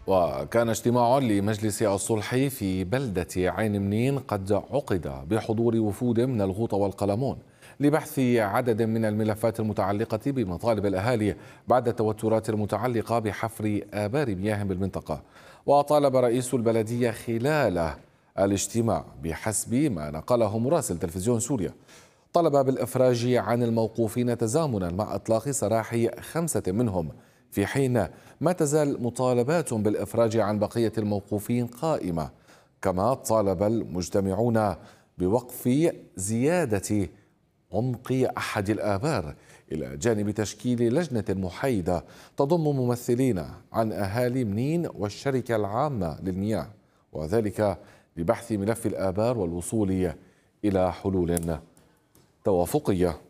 وكان اجتماع لمجلس الصلح في بلدة عين منين قد عقد بحضور وفود من الغوطة والقلمون لبحث عدد من الملفات المتعلقة بمطالب الأهالي بعد التوترات المتعلقة بحفر آبار مياه بالمنطقة. وطالب رئيس البلدية خلال الاجتماع بحسب ما نقله مراسل تلفزيون سوريا طلب بالإفراج عن الموقوفين تزامنا مع إطلاق سراح 5 منهم، في حين ما تزال مطالبات بالإفراج عن بقية الموقوفين قائمة. كما طالب المجتمعون بوقف زيادة عمق أحد الآبار إلى جانب تشكيل لجنة محايدة تضم ممثلين عن أهالي منين والشركة العامة للمياه، وذلك لبحث ملف الآبار والوصول إلى حلول توافقية.